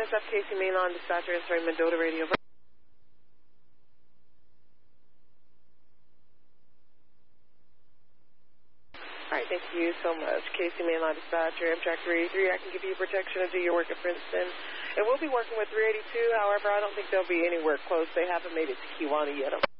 NSF Casey Mainline dispatcher answering Mendota Radio. All right, thank you so much. Casey Mainline dispatcher, Amtrak 383. I can give you protection and do your work at Princeton. And we'll be working with 382. However, I don't think they'll be anywhere close. They haven't made it to Kiwana yet.